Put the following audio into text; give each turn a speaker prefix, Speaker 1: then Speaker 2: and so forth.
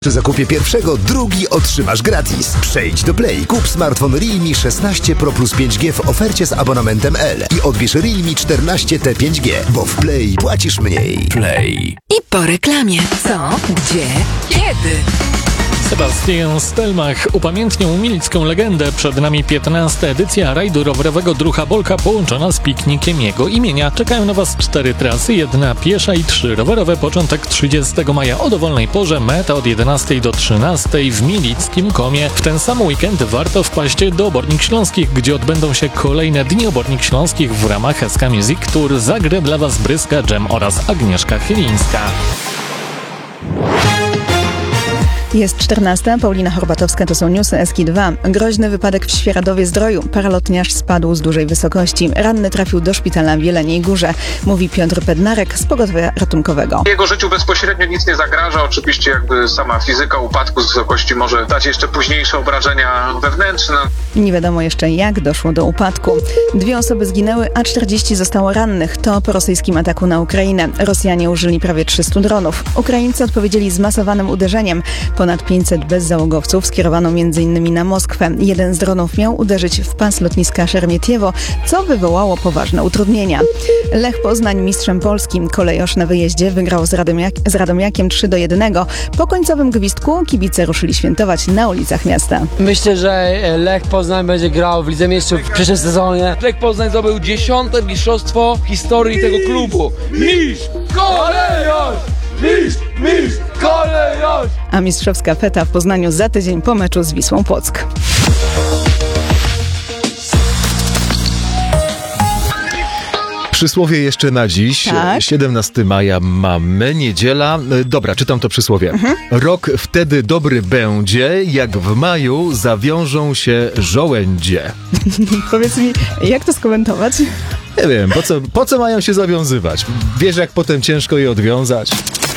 Speaker 1: Przy zakupie pierwszego, drugi otrzymasz gratis. Przejdź do Play, kup smartfon Realme 16 Pro plus 5G w ofercie z abonamentem L i odbierz Realme 14T 5G, bo w Play płacisz mniej. Play.
Speaker 2: I po reklamie. Co? Gdzie? Kiedy?
Speaker 3: Sebastian Stelmach upamiętnią milicką legendę. Przed nami 15. edycja rajdu rowerowego Drucha Bolka połączona z piknikiem jego imienia. Czekają na Was 4 trasy, 1 piesza i 3 rowerowe. Początek 30 maja o dowolnej porze, meta od 11 do 13 w milickim Komie. W ten sam weekend warto wpaść do Obornik Śląskich, gdzie odbędą się kolejne Dni Obornik Śląskich w ramach SK Music Tour. Zagra dla Was Bryska Dżem oraz Agnieszka Chylińska.
Speaker 4: Jest 14. Paulina Horbatowska, to są newsy SK2. Groźny wypadek w Świeradowie-Zdroju. Paralotniarz spadł z dużej wysokości. Ranny trafił do szpitala w Jeleniej Górze, mówi Piotr Bednarek z pogotowia ratunkowego.
Speaker 5: Jego życiu bezpośrednio nic nie zagraża. Oczywiście jakby sama fizyka upadku z wysokości może dać jeszcze późniejsze obrażenia wewnętrzne.
Speaker 4: Nie wiadomo jeszcze, jak doszło do upadku. 2 osoby zginęły, a 40 zostało rannych. To po rosyjskim ataku na Ukrainę. Rosjanie użyli prawie 300 dronów. Ukraińcy odpowiedzieli zmasowanym uderzeniem. Ponad 500 bezzałogowców skierowano m.in. na Moskwę. Jeden z dronów miał uderzyć w pas lotniska Szeremietiewo, co wywołało poważne utrudnienia. Lech Poznań mistrzem Polski. Kolejosz na wyjeździe wygrał z Radomiakiem 3-1. Po końcowym gwizdku kibice ruszyli świętować na ulicach miasta.
Speaker 6: Myślę, że Lech Poznań będzie grał w Lidze Mistrzów w przyszłym sezonie.
Speaker 7: Lech Poznań zdobył 10. mistrzostwo w historii tego klubu. Mistrz Kolejosz! Mistrz Kolejosz!
Speaker 4: A mistrzowska feta w Poznaniu za tydzień po meczu z Wisłą Płock.
Speaker 8: Przysłowie jeszcze na dziś.
Speaker 4: Tak.
Speaker 8: 17 maja mamy, niedziela. Dobra, czytam to przysłowie. Rok wtedy dobry będzie, jak w maju zawiążą się żołędzie.
Speaker 4: Powiedz mi, jak to skomentować?
Speaker 8: Nie wiem, po co mają się zawiązywać? Wiesz, jak potem ciężko je odwiązać?